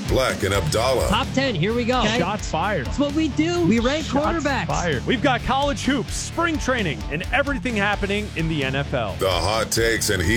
Black and Abdallah. Top 10, here we go. Okay? Shots fired. That's what we do. We rank quarterbacks. Fired. We've got college hoops, spring training, and everything happening in the NFL. The hot takes and